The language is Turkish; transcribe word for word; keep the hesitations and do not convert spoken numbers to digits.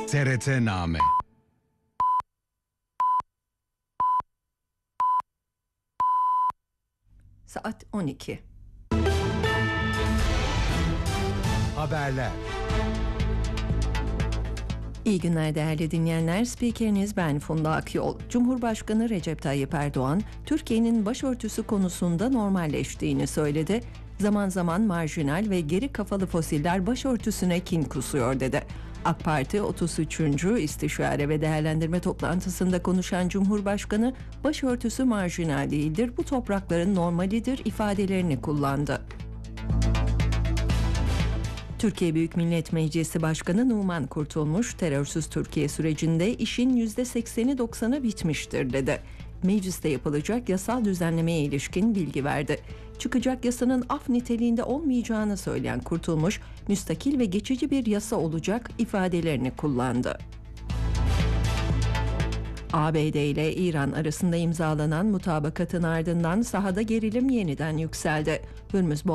T R T-Name. Saat on iki. Haberler. İyi günler değerli dinleyenler. Spikeriniz ben Funda Akyol. Cumhurbaşkanı Recep Tayyip Erdoğan, Türkiye'nin başörtüsü konusunda normalleştiğini söyledi. Zaman zaman marjinal ve geri kafalı fosiller başörtüsüne kin kusuyor dedi. AK Parti otuz üçüncü İstişare ve Değerlendirme toplantısında konuşan Cumhurbaşkanı, başörtüsü marjinal değildir, bu toprakların normalidir ifadelerini kullandı. Türkiye Büyük Millet Meclisi Başkanı Numan Kurtulmuş, terörsüz Türkiye sürecinde işin yüzde sekseni doksanı bitmiştir dedi. Mecliste yapılacak yasal düzenlemeye ilişkin bilgi verdi. Çıkacak yasanın af niteliğinde olmayacağını söyleyen Kurtulmuş, müstakil ve geçici bir yasa olacak ifadelerini kullandı. A B D ile İran arasında imzalanan mutabakatın ardından sahada gerilim yeniden yükseldi. Hürmüz